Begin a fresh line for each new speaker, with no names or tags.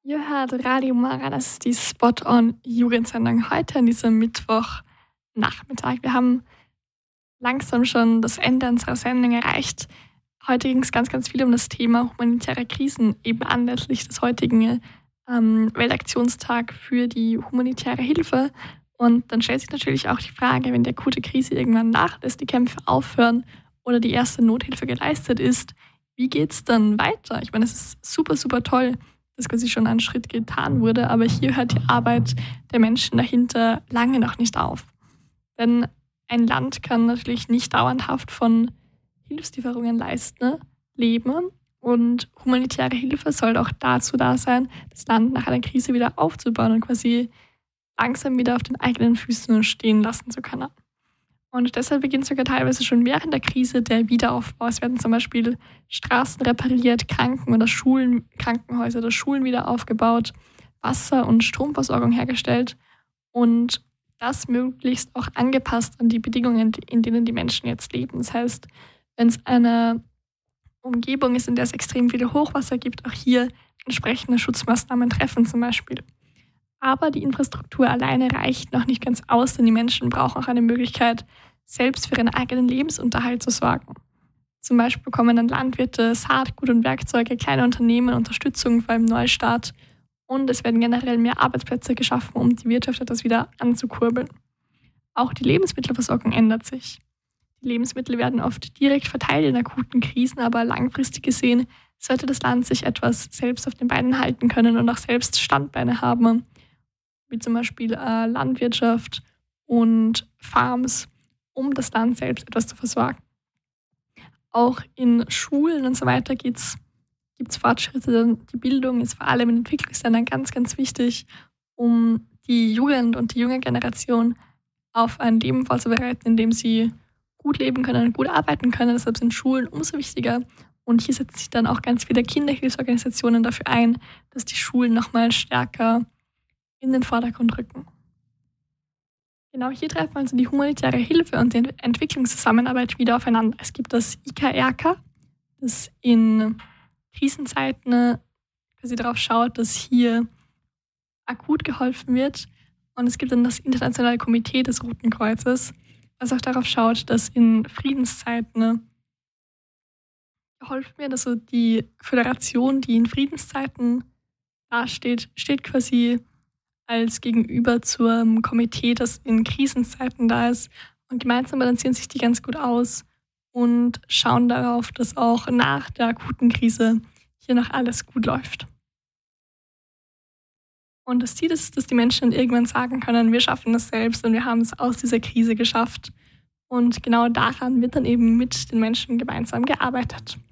Ihr hört Radio Mara, das ist die Spot-on-Jugendsendung heute an diesem Mittwochnachmittag. Wir haben langsam schon das Ende unserer Sendung erreicht. Heute ging es ganz, ganz viel um das Thema humanitäre Krisen, eben anlässlich des heutigen Weltaktionstag für die humanitäre Hilfe. Und dann stellt sich natürlich auch die Frage, wenn die akute Krise irgendwann nachlässt, die Kämpfe aufhören oder die erste Nothilfe geleistet ist, wie geht es dann weiter? Ich meine, es ist super, super toll, dass quasi schon ein Schritt getan wurde, aber hier hört die Arbeit der Menschen dahinter lange noch nicht auf. Denn ein Land kann natürlich nicht dauerhaft von Hilfslieferungen leben und humanitäre Hilfe soll auch dazu da sein, das Land nach einer Krise wieder aufzubauen und quasi langsam wieder auf den eigenen Füßen stehen lassen zu können. Und deshalb beginnt sogar teilweise schon während der Krise der Wiederaufbau. Es werden zum Beispiel Straßen repariert, Krankenhäuser oder Schulen wieder aufgebaut, Wasser- und Stromversorgung hergestellt und das möglichst auch angepasst an die Bedingungen, in denen die Menschen jetzt leben. Das heißt, wenn es eine Umgebung ist, in der es extrem viel Hochwasser gibt, auch hier entsprechende Schutzmaßnahmen treffen zum Beispiel. Aber die Infrastruktur alleine reicht noch nicht ganz aus, denn die Menschen brauchen auch eine Möglichkeit, selbst für ihren eigenen Lebensunterhalt zu sorgen. Zum Beispiel bekommen dann Landwirte Saatgut und Werkzeuge, kleine Unternehmen Unterstützung beim Neustart und es werden generell mehr Arbeitsplätze geschaffen, um die Wirtschaft etwas wieder anzukurbeln. Auch die Lebensmittelversorgung ändert sich. Die Lebensmittel werden oft direkt verteilt in akuten Krisen, aber langfristig gesehen sollte das Land sich etwas selbst auf den Beinen halten können und auch selbst Standbeine haben, wie zum Beispiel Landwirtschaft und Farms, um das Land selbst etwas zu versorgen. Auch in Schulen und so weiter gibt es Fortschritte. Die Bildung ist vor allem in Entwicklungsländern ganz, ganz wichtig, um die Jugend und die junge Generation auf ein Leben vorzubereiten, in dem sie gut leben können und gut arbeiten können. Deshalb sind Schulen umso wichtiger. Und hier setzen sich dann auch ganz viele Kinderhilfsorganisationen dafür ein, dass die Schulen nochmal stärker in den Vordergrund rücken. Genau hier treffen also die humanitäre Hilfe und die Entwicklungszusammenarbeit wieder aufeinander. Es gibt das IKRK, das in Krisenzeiten quasi darauf schaut, dass hier akut geholfen wird. Und es gibt dann das Internationale Komitee des Roten Kreuzes, was auch darauf schaut, dass in Friedenszeiten geholfen wird. Also die Föderation, die in Friedenszeiten dasteht, steht quasi als Gegenüber zum Komitee, das in Krisenzeiten da ist. Und gemeinsam balancieren sich die ganz gut aus und schauen darauf, dass auch nach der akuten Krise hier noch alles gut läuft. Und das Ziel ist, dass die Menschen irgendwann sagen können, wir schaffen das selbst und wir haben es aus dieser Krise geschafft. Und genau daran wird dann eben mit den Menschen gemeinsam gearbeitet.